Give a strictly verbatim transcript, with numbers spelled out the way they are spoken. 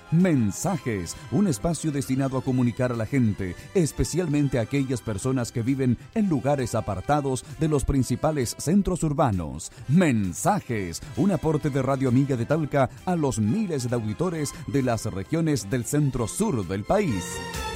Mensajes, un espacio destinado a comunicar a la gente, especialmente a aquellas personas que viven en lugares apartados de los principales centros urbanos. Mensajes, un aporte de Radio Amiga de Talca a los miles de auditores de las regiones del centro sur del país.